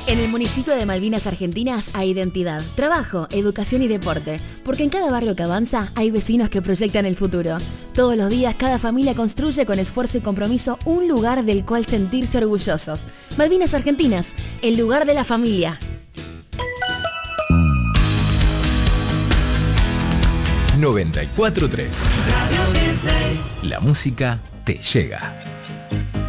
En el municipio de Malvinas Argentinas hay identidad, trabajo, educación y deporte, porque en cada barrio que avanza hay vecinos que proyectan el futuro. Todos los días cada familia construye con esfuerzo y compromiso un lugar del cual sentirse orgullosos. Malvinas Argentinas, el lugar de la familia. ...94.3... La música te llega.